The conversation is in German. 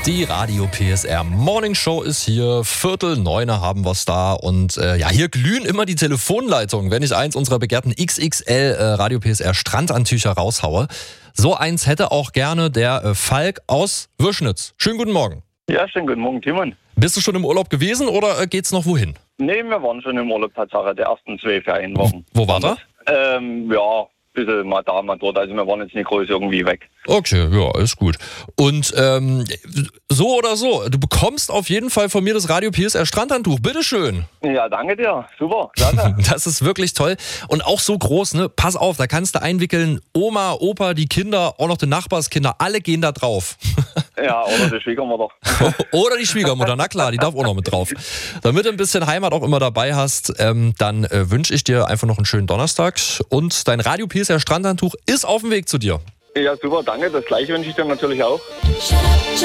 Die Radio PSR Morning Show ist hier, 8:45 haben wir's da und hier glühen immer die Telefonleitungen, wenn ich eins unserer begehrten XXL Radio PSR Strandhandtücher raushaue. So eins hätte auch gerne der Falk aus Würschnitz. Schönen guten Morgen. Ja, schönen guten Morgen, Timon. Bist du schon im Urlaub gewesen oder geht's noch wohin? Nee, wir waren schon im Urlaub, Tatsache, der ersten 2 Ferienwochen. Wo war da? Ein bisschen mal da, mal dort. Also wir waren jetzt nicht groß irgendwie weg. Okay, ja, ist gut. Und so oder so, du bekommst auf jeden Fall von mir das Radio PSR Strandhandtuch. Bitteschön. Ja, danke dir. Super, klasse. Das ist wirklich toll. Und auch so groß, ne? Pass auf, da kannst du einwickeln. Oma, Opa, die Kinder, auch noch die Nachbarskinder, alle gehen da drauf. Ja, oder die Schwiegermutter. Oder die Schwiegermutter, na klar, die darf auch noch mit drauf. Damit du ein bisschen Heimat auch immer dabei hast, dann wünsche ich dir einfach noch einen schönen Donnerstag. Und dein Radio PSR Strandhandtuch ist auf dem Weg zu dir. Ja, super, danke. Das gleiche wünsche ich dir natürlich auch.